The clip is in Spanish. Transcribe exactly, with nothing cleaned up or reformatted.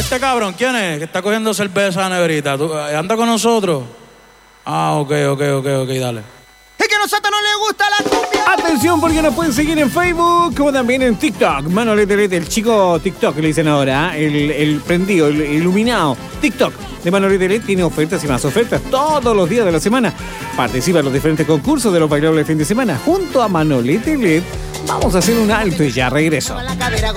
Este cabrón, ¿quién es? Que está cogiendo cerveza negrita. ¿Tú, ¿Anda con nosotros? Ah, ok, ok, ok, ok, dale. Es que a nosotros no les gusta la cumbia. Atención, porque nos pueden seguir en Facebook como también en TikTok. Manolete Lete, el chico TikTok, le dicen ahora, ¿eh? el, el prendido, el iluminado. TikTok de Manolete Lete tiene ofertas y más ofertas todos los días de la semana. Participa en los diferentes concursos de los bailables de fin de semana. Junto a Manolete Lete vamos a hacer un alto y ya regreso.